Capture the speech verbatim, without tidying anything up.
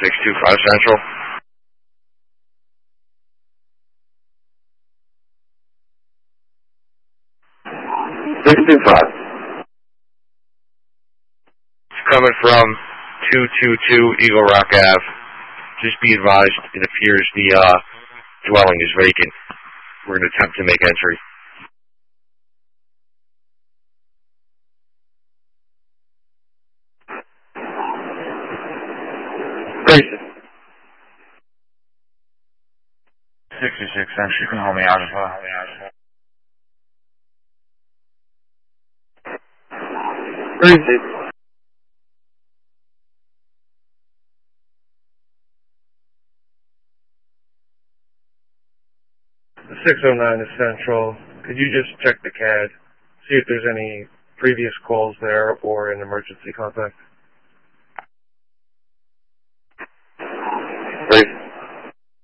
six two five Central. six two five. It's coming from two two two Eagle Rock Ave. Just be advised, it appears the uh, dwelling is vacant. We're going to attempt to make entry. Grayson. sixty-six, Central. You can hold me out as well. Hold me out as well. Grayson. six oh nine is Central. Could you just check the C A D, see if there's any previous calls there or an emergency contact?